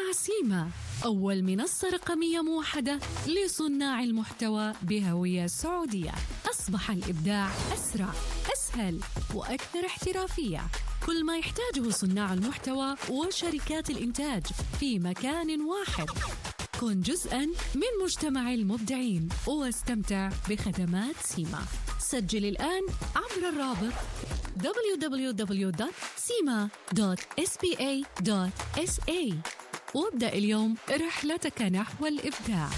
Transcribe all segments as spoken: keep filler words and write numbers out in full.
مع سيما، أول منصة رقمية موحدة لصناع المحتوى بهوية سعودية. أصبح الإبداع أسرع، أسهل وأكثر احترافية. كل ما يحتاجه صناع المحتوى وشركات الإنتاج في مكان واحد. كن جزءاً من مجتمع المبدعين واستمتع بخدمات سيما. سجل الآن عبر الرابط دبليو دبليو دبليو دوت سيما دوت إس بي إيه دوت إس إيه وابدأ اليوم رحلتك نحو الإبداع.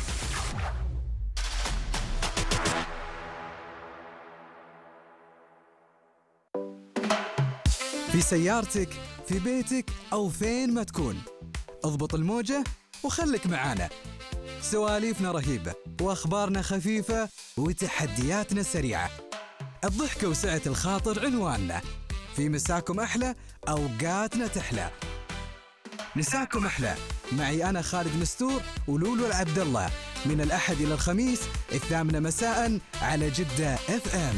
في سيارتك، في بيتك أو فين ما تكون، اضبط الموجة وخلك معانا. سواليفنا رهيبة وأخبارنا خفيفة وتحدياتنا سريعة. الضحكة وسعة الخاطر عنواننا. في مساكم أحلى، أوقاتنا تحلى. مساكم أحلى معي أنا خالد مستور ولولو العبد الله، من الأحد إلى الخميس الثامنة مساء على جدة اف ام.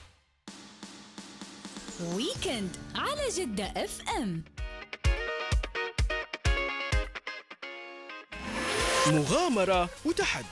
ويكند على جدة اف ام. مغامرة وتحدي.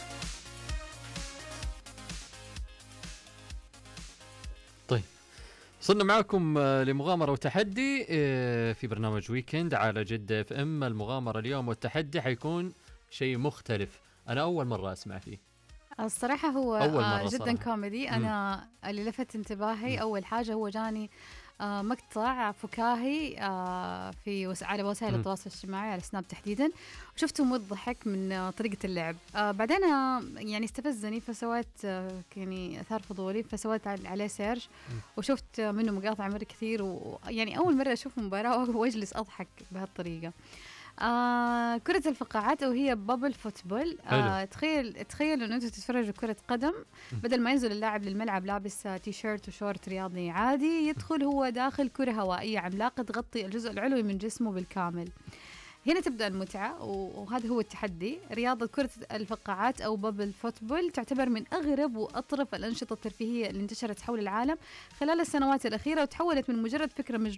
طيب صرنا معكم لمغامرة وتحدي في برنامج ويكند على جدة اف ام. المغامرة اليوم والتحدي حيكون شيء مختلف، أنا أول مرة أسمع فيه الصراحة. هو أول جدا صراحة. كوميدي. أنا م. اللي لفت انتباهي م. أول حاجة هو جاني آه مقطع فكاهي آه في وس... على وسائل التواصل الاجتماعي على سناب تحديدا، وشفته مضحك من آه طريقة اللعب. آه بعدين آه يعني استفزني فسويت آه يعني أثار فضولي فسويت عليه سيرش وشفت آه منه مقاطع مرة كثير، ويعني أول مرة أشوف مباراة وأجلس أضحك بهالطريقة. آه كرة الفقاعات أو هي بابل فوتبول. آه تخيل تخيل إنه أنتوا تتفرجوا كرة قدم، بدل ما ينزل اللاعب للملعب لابس تي شيرت وشورت رياضي عادي، يدخل هو داخل كرة هوائية عملاقة تغطي الجزء العلوي من جسمه بالكامل. هنا تبدأ المتعة، وهذا هو التحدي. رياضة كرة الفقاعات أو بابل فوتبول تعتبر من أغرب وأطرف الأنشطة الترفيهية اللي انتشرت حول العالم خلال السنوات الأخيرة، وتحولت من مجرد فكرة